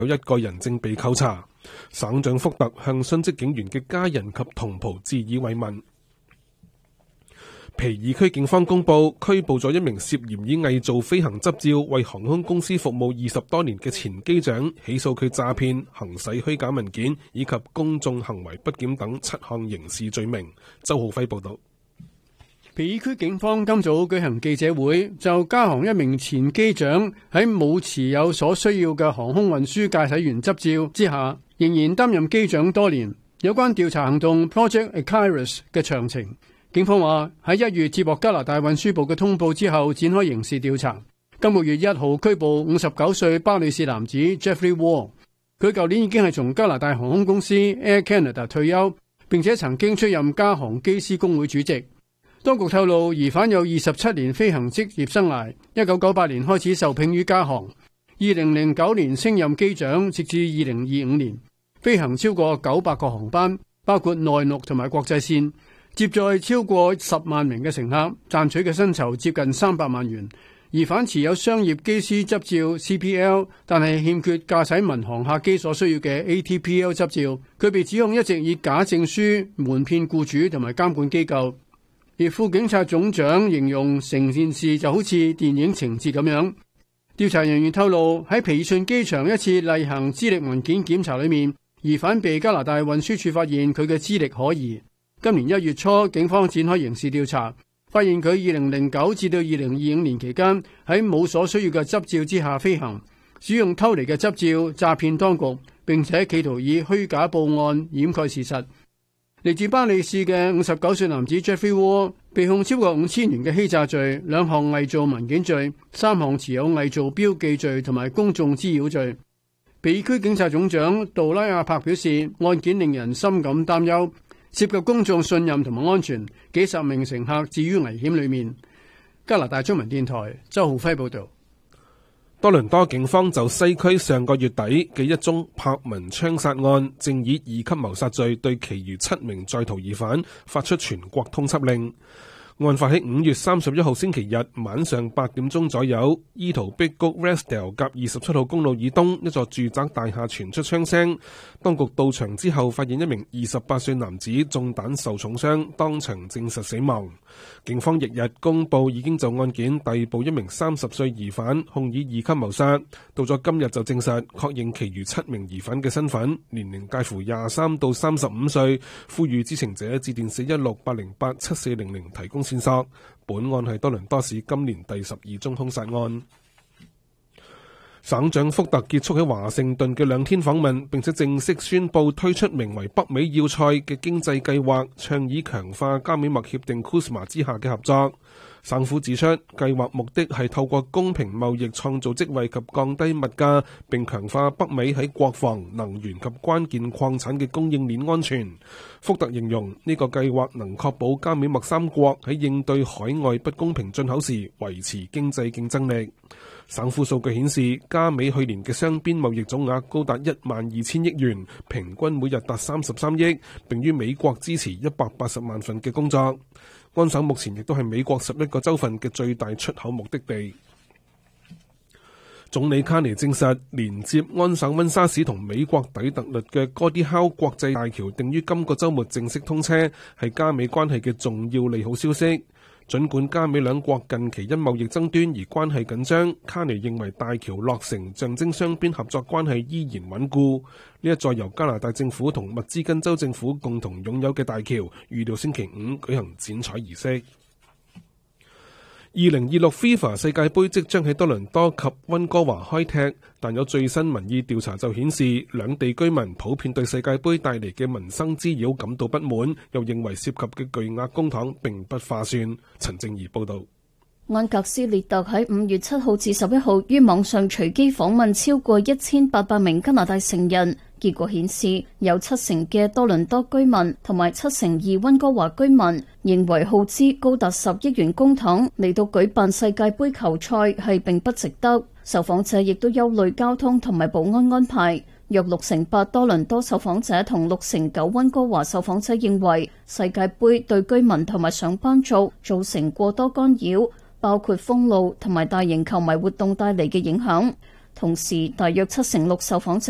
有1個人正被扣查。省長福特向殉職警員嘅家人及同袍致以慰問。皮爾區警方公布拘捕咗一名涉嫌以偽造飛行執照為航空公司服務20多年嘅前機長，起訴佢詐騙、行使虛假文件以及公眾行為不檢等7項刑事罪名。周浩輝報道。 皮爾區警方今早舉行記者會，就加航一名前機長喺冇持有所需要嘅航空運輸駕駛員執照之下，仍然擔任機長多年，有關調查行動 Project Icarus 嘅詳情。警方話喺1月接獲加拿大運輸部嘅通報之後，展開刑事調查。今個月1號拘捕59歲巴里士男子 Jeffrey Wall。佢舊年已經係從加拿大航空公司 Air Canada 退休，並且曾經出任加航機師工會主席。當局透露，疑犯有27年飛行職業生涯，1998年開始受聘於加航，2009年升任機長，直至2025年，飛行超過900個航班，包括內陸同埋國際線。接載超過10萬名嘅乘客，賺取嘅薪酬接近300萬元。疑犯持有商業機師執照 CPL， 但係欠缺駕駛民航客機所需要嘅 ATPL 執照。佢被指控一直以假證書瞞騙僱主同埋監管機構。而副警察總長形容成件事就好似電影情節咁樣。調查人員透露，喺皮爾遜機場一次例行資歷文件檢查裏面，疑犯被加拿大運輸署發現佢嘅資歷可疑。今年1月初，警方展開刑事調查，發現佢2009至到2025年期間喺冇所需要嘅執照之下飛行，使用偷嚟嘅執照詐騙當局，並且企圖以虛假報案掩蓋事實。嚟自巴里市嘅59歲男子 Jeffrey Wall 被控超過5000元嘅欺詐罪、2項偽造文件罪、3項持有偽造標記罪同埋公眾滋擾罪。皮爾區警察總長杜拉亞柏表示，案件令人深感擔憂，涉及公眾信任同埋安全，幾十名乘客置於危險裏面。加拿大中文電台周浩輝報道。 多倫多警方就西區上個月底嘅一宗柏文槍殺案，正以2級謀殺罪對其餘7名在逃疑犯發出全國通緝令。案發喺5月31號星期日晚上8點鐘左右，伊圖碧谷 Rexdale 甲27號公路以東一座住宅大廈傳出槍聲。當局到場之後，發現一名28歲男子中彈受重傷，當場證實死亡。警方翌日公佈已經就案件逮捕一名30歲疑犯，控以2級謀殺。到咗今日就證實確認其餘7名疑犯嘅身份，年齡介乎23到35歲。呼籲知情者致電416-808-7400提供線索。本案係多倫多市今年第12宗兇殺案。省長福特結束喺華盛頓嘅2天訪問，並且正式宣布推出名為北美要塞嘅經濟計劃，倡議強化加美墨協定 CUSMA 之下嘅合作。省府指出，計劃目的係透過公平貿易創造職位及降低物價，並強化北美喺國防、能源及關鍵礦產嘅供應鏈安全。福特形容呢個計劃能確保加美墨3國喺應對海外不公平進口時維持經濟競爭力。省府數據顯示，加美去年嘅雙邊貿易總額高達12000億元，平均每日達33億，並於美國支持180萬份嘅工作。安省目前亦都係美國11個州份嘅最大出口目的地。總理卡尼證實，連接安省溫莎市同美國底特律嘅哥迪考國際大橋定於今個週末正式通車，係加美關係嘅重要利好消息。儘管加美兩國近期因貿易爭端而關係緊張，卡尼認為大橋落成象徵雙邊合作關係依然穩固。呢一座由加拿大政府同密茲根州政府共同擁有嘅大橋，預料星期5舉行剪彩儀式。2026 FIFA 世界盃即將喺多倫多及溫哥華開踢，但有最新民意調查就顯示，兩地居民普遍對世界盃帶嚟嘅民生滋擾感到不滿，又認為涉及嘅巨額公帑並不划算。陳靜怡報導。 安格斯列特喺5月7號至11號於網上隨機訪問超過1800名加拿大成人，結果顯示有70%嘅多倫多居民同埋2%溫哥華居民認為耗資高達10億元公帑嚟到舉辦世界盃球賽係並不值得。受訪者亦都憂慮交通同埋保安安排。約68%多倫多受訪者同69%溫哥華受訪者認為世界盃對居民同埋上班族造成過多干擾，包括封路同埋大型球迷活動帶嚟嘅影響。同時，大約76%受訪者